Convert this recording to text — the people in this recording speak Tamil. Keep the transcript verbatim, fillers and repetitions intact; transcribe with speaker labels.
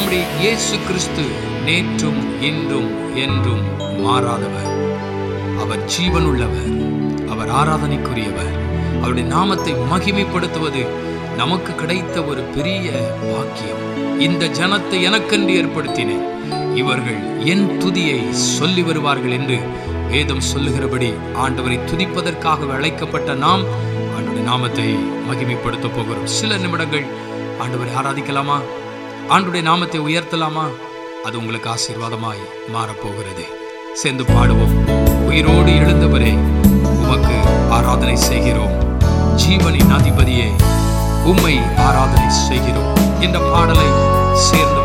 Speaker 1: நம்முடைய இயேசு கிறிஸ்து நேற்றும் இன்றும் என்றும் மாறாதவர். அவர் ஜீவனுள்ளவர், அவர் ஆராதனைக்குரியவர். அவருடைய நாமத்தை மகிமைப்படுத்துவது நமக்கு கிடைத்த ஒரு பெரிய பாக்கியம். இந்த ஜனத்தை எனக்கென்று ஏற்படுத்தினேன், இவர்கள் என் துதியை சொல்லி வருவார்கள் என்று வேதம் சொல்லுகிறபடி ஆண்டவரை துதிப்பதற்காக அழைக்கப்பட்ட நாம் ஆண்டவருடைய நாமத்தை மகிமைப்படுத்த போகிறோம். சில நிமிடங்கள் ஆண்டவரை ஆராதிக்கலாமா? ஆண்டவருடைய நாமத்தை உயர்த்தலாமா? அது உங்களுக்கு ஆசீர்வாதமாய் மாறப்போகிறது. சேர்ந்து பாடுவோம். உயிரோடு எழுந்தவரே, உமக்கு ஆராதனை செய்கிறோம். ஜீவனின் அதிபதியே, உம்மை ஆராதனை செய்கிறோம் என்ற பாடலை சேர்ந்து